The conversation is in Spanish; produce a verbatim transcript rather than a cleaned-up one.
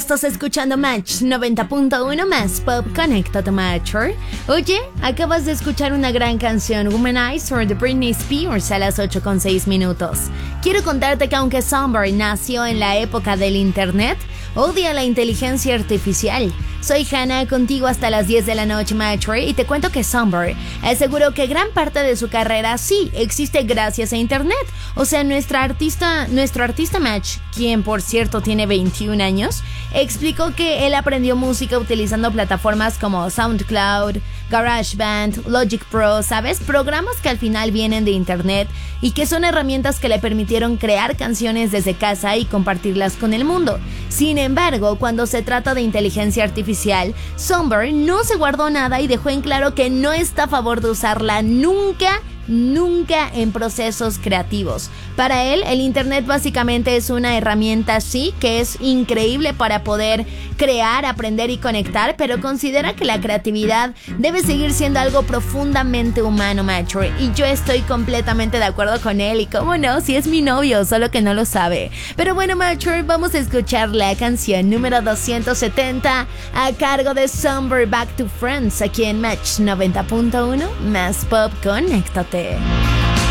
estás escuchando Match noventa punto uno más Pop. Conéctate, Matcher. Oye, acabas de escuchar una gran canción, Womanizer de Britney Spears, a las ocho con seis minutos. Quiero contarte que aunque Somber nació en la época del internet, odia la inteligencia artificial. Soy Hannah, contigo hasta las diez de la noche, Matcher, y te cuento que Somber aseguró que gran parte de su carrera sí existe gracias a internet. O sea, nuestra artista, nuestro artista Match, quien por cierto tiene veintiún años, explicó que él aprendió música utilizando plataformas como SoundCloud, GarageBand, Logic Pro, ¿sabes? Programas que al final vienen de internet y que son herramientas que le permitieron crear canciones desde casa y compartirlas con el mundo. Sin embargo, cuando se trata de inteligencia artificial, Somber no se guardó nada y dejó en claro que no está a favor de usarla nunca, nunca en procesos creativos. Para él, el internet básicamente es una herramienta, sí, que es increíble para poder crear, aprender y conectar, pero considera que la creatividad debe seguir siendo algo profundamente humano, macho. Y yo estoy completamente de acuerdo con él, y cómo no, si es mi novio, solo que no lo sabe. Pero bueno, macho, vamos a escuchar la canción número doscientos setenta a cargo de Somber, Back to Friends, aquí en Match noventa punto uno más Pop. Conéctate.